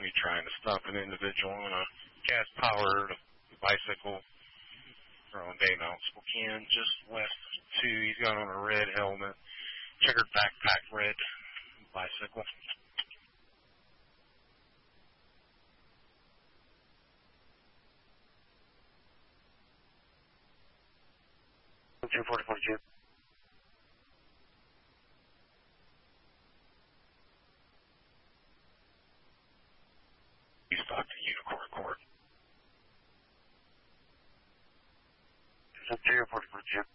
me trying to stop an individual on a gas-powered bicycle on Baymount, Spokane, just west of 2. He's got on a red helmet, checkered backpack, red bicycle. 24042. He's stopped at Unicorn Court. 24042.